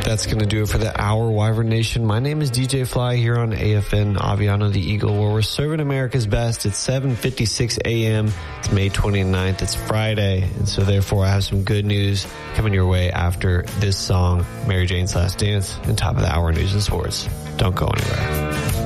That's going to do it for the hour, Wyvern Nation. My name is DJ Fly here on AFN Aviano the Eagle, where we're serving America's best. It's 7:56 a.m. It's May 29th. It's Friday. And so therefore I have some good news coming your way after this song, Mary Jane's Last Dance, and top of the hour news and sports. Don't go anywhere.